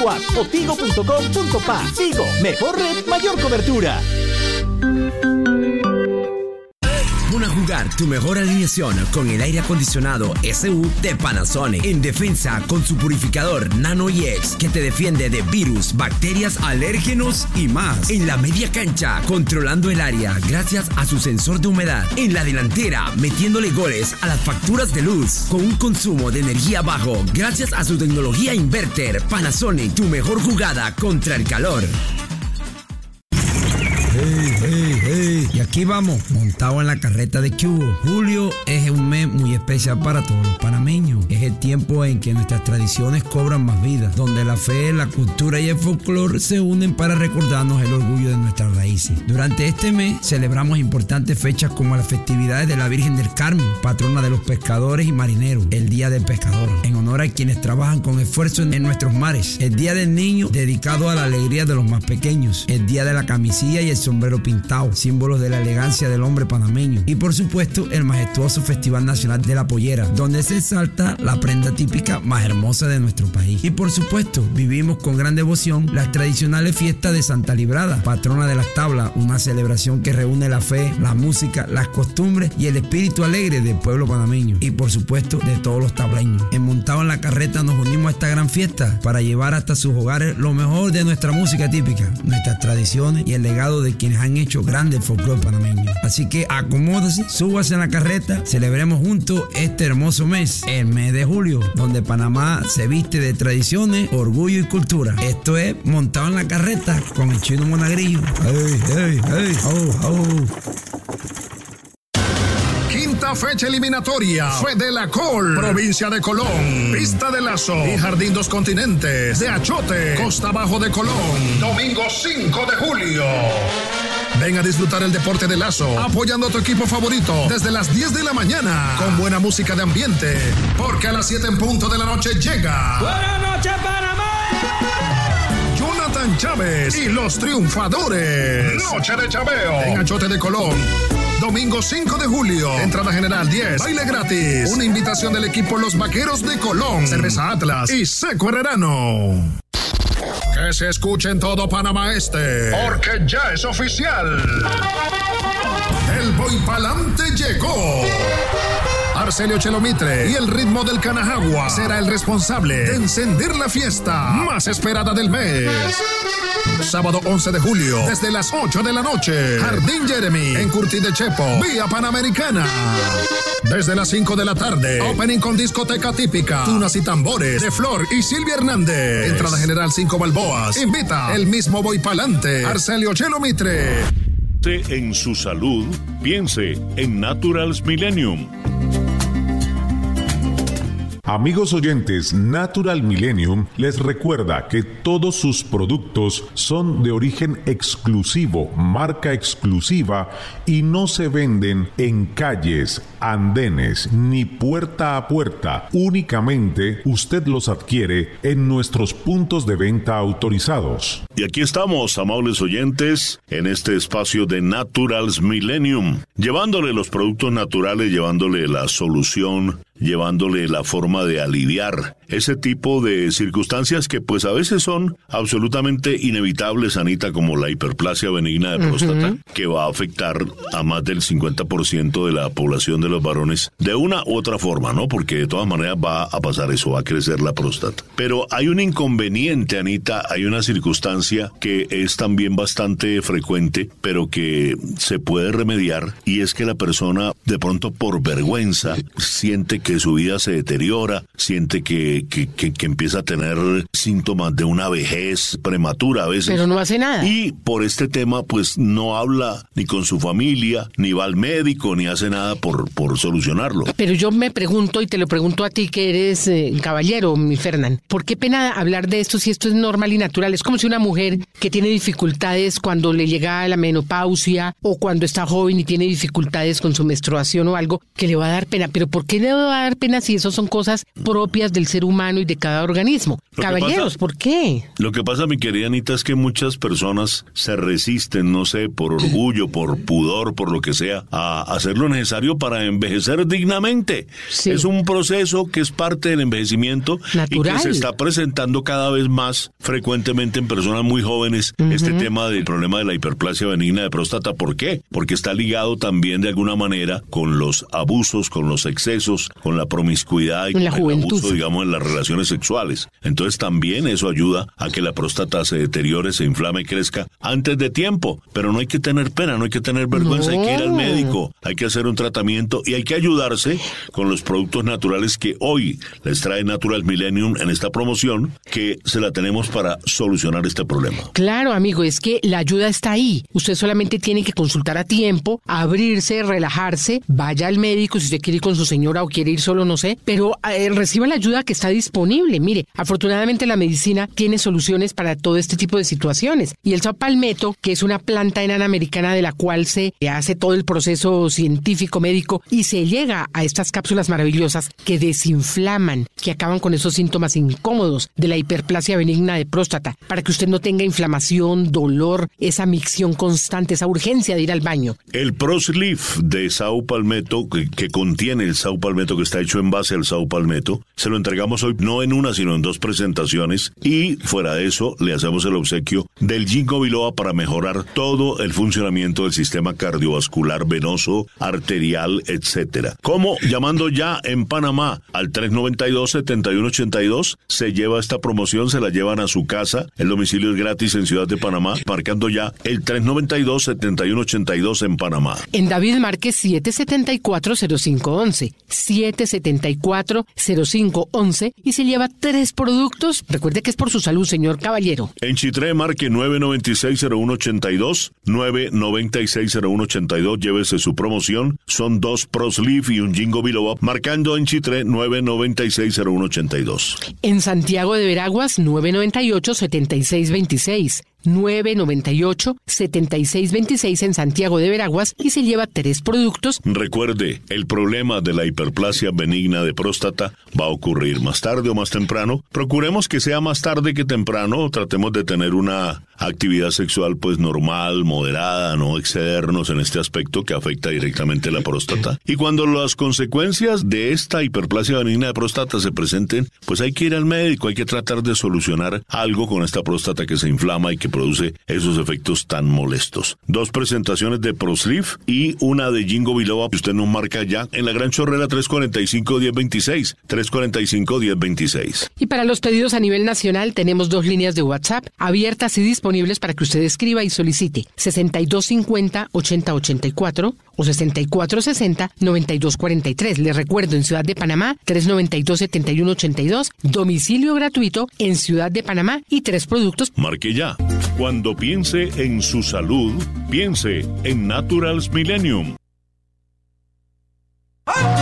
WhatsApp o tigo.com.pa. Tigo, mejor red, mayor cobertura. Pon a jugar tu mejor alineación con el aire acondicionado SU de Panasonic. En defensa con su purificador Nano EX que te defiende de virus, bacterias, alérgenos y más. En la media cancha controlando el área gracias a su sensor de humedad. En la delantera metiéndole goles a las facturas de luz con un consumo de energía bajo gracias a su tecnología inverter. Panasonic, tu mejor jugada contra el calor. Hey, y aquí vamos, montado en la carreta de Cubo. Julio es un mes muy especial para todos los panameños. Es el tiempo en que nuestras tradiciones cobran más vida, donde la fe, la cultura y el folclore se unen para recordarnos el orgullo de nuestras raíces. Durante este mes celebramos importantes fechas como las festividades de la Virgen del Carmen, patrona de los pescadores y marineros, el Día del Pescador, en honor a quienes trabajan con esfuerzo en nuestros mares, el Día del Niño, dedicado a la alegría de los más pequeños, el Día de la Camisilla y el sombrero pintado, símbolos de la elegancia del hombre panameño, y por supuesto el majestuoso Festival Nacional de la Pollera, donde se exalta la prenda típica más hermosa de nuestro país. Y por supuesto vivimos con gran devoción las tradicionales fiestas de Santa Librada, patrona de las tablas, una celebración que reúne la fe, la música, las costumbres y el espíritu alegre del pueblo panameño, y por supuesto de todos los tableños. En Montado en la Carreta nos unimos a esta gran fiesta para llevar hasta sus hogares lo mejor de nuestra música típica, nuestras tradiciones y el legado de quienes han hecho grande el folclore panameño. Así que acomódese, súbase en la carreta, celebremos juntos este hermoso mes, el mes de julio, donde Panamá se viste de tradiciones, orgullo y cultura. Esto es Montado en la Carreta con el Chino Monagrillo. ¡Hey! Quinta fecha eliminatoria, Fede la Col, provincia de Colón, Pista de Lazo y Jardín Dos Continentes, de Achote, Costa Bajo de Colón, domingo 5 de julio. Ven a disfrutar el deporte de lazo, apoyando a tu equipo favorito desde las 10 de la mañana, con buena música de ambiente, porque a las 7 en punto de la noche llega ¡Buenas noches, Panamá! Jonathan Chávez y los triunfadores. Noche de chaveo en Achote de Colón. Domingo 5 de julio. Entrada general 10. Baile gratis. Una invitación del equipo Los Vaqueros de Colón. Cerveza Atlas y Seco Herrerano. Que se escuche en todo Panamá Este, porque ya es oficial. El Voy Pa'lante llegó. Arcelio Chelomitre y el ritmo del Canajagua será el responsable de encender la fiesta más esperada del mes. Sábado 11 de julio, desde las 8 de la noche, Jardín Jeremy, en Curti de Chepo, vía Panamericana. Desde las 5 de la tarde, opening con discoteca típica, tunas y tambores de Flor y Silvia Hernández. Entrada general 5 balboas. Invita el mismo Voy Pa'lante, Arcelio Chelomitre. En su salud, piense en Naturals Millennium. Amigos oyentes, Natural Millennium les recuerda que todos sus productos son de origen exclusivo, marca exclusiva, y no se venden en calles, andenes, ni puerta a puerta. Únicamente usted los adquiere en nuestros puntos de venta autorizados. Y aquí estamos, amables oyentes, en este espacio de Naturals Millennium, llevándole los productos naturales, llevándole la solución, llevándole la forma de aliviar ese tipo de circunstancias que pues a veces son absolutamente inevitables, Anita, como la hiperplasia benigna de próstata, que va a afectar a más del 50% de la población de los varones de una u otra forma, ¿no? Porque de todas maneras va a pasar eso, va a crecer la próstata. Pero hay un inconveniente, Anita, hay una circunstancia que es también bastante frecuente, pero que se puede remediar, y es que la persona de pronto por vergüenza siente que su vida se deteriora, siente que empieza a tener síntomas de una vejez prematura a veces. Pero no hace nada. Y por este tema, pues no habla ni con su familia, ni va al médico, ni hace nada por solucionarlo. Pero yo me pregunto, y te lo pregunto a ti que eres caballero, mi Fernán, ¿por qué pena hablar de esto si esto es normal y natural? Es como si una mujer que tiene dificultades cuando le llega la menopausia o cuando está joven y tiene dificultades con su menstruación o algo, que le va a dar pena. Pero ¿por qué le va va a dar pena si eso son cosas propias del ser humano y de cada organismo. Caballeros, ¿por qué? Lo que pasa, mi querida Anita, es que muchas personas se resisten, no sé, por orgullo, por pudor, por lo que sea, a hacer lo necesario para envejecer dignamente. Sí. Es un proceso que es parte del envejecimiento natural y que se está presentando cada vez más frecuentemente en personas muy jóvenes, este tema del problema de la hiperplasia benigna de próstata. ¿Por qué? Porque está ligado también de alguna manera con los abusos, con los excesos, con la promiscuidad y con el abuso, digamos, en las relaciones sexuales. Entonces también eso ayuda a que la próstata se deteriore, se inflame y crezca antes de tiempo. Pero no hay que tener pena, no hay que tener vergüenza, hay que ir al médico, hay que hacer un tratamiento y hay que ayudarse con los productos naturales que hoy les trae Naturals Millennium en esta promoción, que se la tenemos para solucionar este problema. Claro, amigo, es que la ayuda está ahí. Usted solamente tiene que consultar a tiempo, abrirse, relajarse, vaya al médico si usted quiere ir con su señora o quiere ir solo, no sé, pero reciba la ayuda que está disponible. Mire, afortunadamente la medicina tiene soluciones para todo este tipo de situaciones. Y el saupalmeto, que es una planta enana americana de la cual se hace todo el proceso científico, médico, y se llega a estas cápsulas maravillosas que desinflaman, que acaban con esos síntomas incómodos de la hiperplasia benigna de próstata, para que usted no tenga inflamación, dolor, esa micción constante, esa urgencia de ir al baño. El ProSleeve de saupalmeto, que contiene el saupalmeto, que está hecho en base al saupalmeto, se lo entregamos hoy no en una, sino en 2 presentaciones, y fuera de eso le hacemos el obsequio del Ginkgo biloba para mejorar todo el funcionamiento del sistema cardiovascular, venoso, arterial, etcétera. ¿Cómo? Llamando ya en Panamá al 392-7182, se lleva esta promoción, se la llevan a su casa, el domicilio es gratis en Ciudad de Panamá, marcando ya el 392-7182 en Panamá. En David Márquez 774-0511, 774-0511, y se lleva 3 productos. Recuerde que es por su salud, señor caballero. En Chitré, marque 996-0182, 996-0182, llévese su promoción. Son 2 ProSleeve y un Ginkgo biloba, marcando en Chitré 996-0182. En Santiago de Veraguas, 998-7626. 998-7626 en Santiago de Veraguas, y se lleva 3 productos. Recuerde, el problema de la hiperplasia benigna de próstata va a ocurrir más tarde o más temprano. Procuremos que sea más tarde que temprano. Tratemos de tener una actividad sexual pues normal, moderada, no excedernos en este aspecto que afecta directamente la próstata. Y cuando las consecuencias de esta hiperplasia benigna de próstata se presenten, pues hay que ir al médico, hay que tratar de solucionar algo con esta próstata que se inflama y que produce esos efectos tan molestos. 2 presentaciones de ProSleeve y una de Ginkgo biloba que usted nos marca ya en la Gran Chorrera 345-1026, 345-1026. Y para los pedidos a nivel nacional tenemos 2 líneas de WhatsApp abiertas y disponibles para que usted escriba y solicite: 6250-8084 o 6460-9243. Les recuerdo, en Ciudad de Panamá, 392-7182, domicilio gratuito en Ciudad de Panamá y 3 productos. Marque ya. Cuando piense en su salud, piense en Naturals Millennium.